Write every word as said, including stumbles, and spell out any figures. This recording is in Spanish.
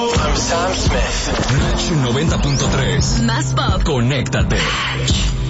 I'm Sam Smith. H noventa punto tres. Más pop. Conéctate.